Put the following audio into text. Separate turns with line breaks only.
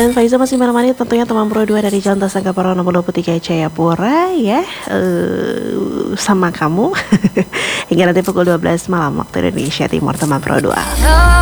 Dan Faiza masih menemani tentunya teman Pro 2 dari Jalan Tasangka Paro nomor 23 Jayapura ya, sama kamu hingga nanti pukul 12 malam waktu Indonesia Timur teman Pro 2.